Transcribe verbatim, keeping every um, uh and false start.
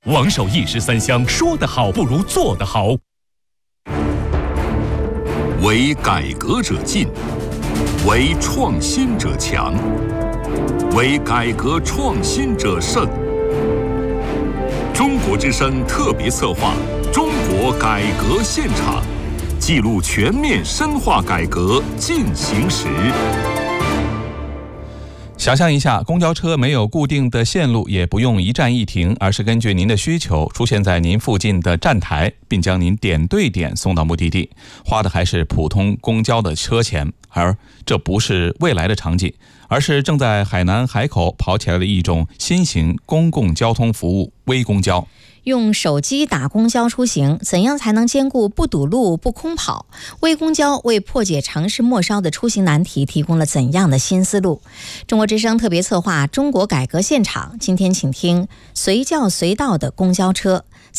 王守义十三香，说得好不如做得好。 为改革者进，为创新者强，为改革创新者胜。中国之声特别策划《中国改革现场》，记录全面深化改革进行时。 想象一下，公交车没有固定的线路，也不用一站一停，而是根据您的需求出现在您附近的站台，并将您点对点送到目的地，花的还是普通公交的车钱。而这不是未来的场景，而是正在海南海口跑起来的一种新型公共交通服务——微公交。 用手机打公交出行，怎样才能兼顾不堵路、不空跑？微公交为破解城市末梢的出行难题提供了怎样的新思路？中国之声特别策划《中国改革现场》，今天请听随叫随到的公交车。